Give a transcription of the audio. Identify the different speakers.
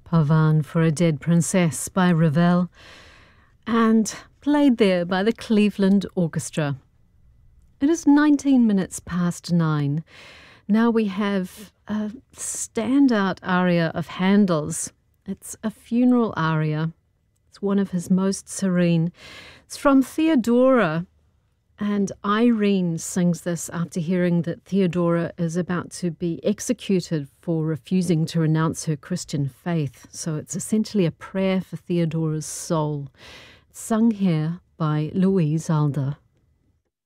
Speaker 1: Pavan for a Dead Princess by Ravel, and played there by the Cleveland Orchestra. It is 19 minutes past 9. Now we have a standout aria of Handel's. It's a funeral aria. It's one of his most serene. It's from Theodora, and Irene sings this after hearing that Theodora is about to be executed for refusing to renounce her Christian faith. So it's essentially a prayer for Theodora's soul. It's sung here by Louise Alder.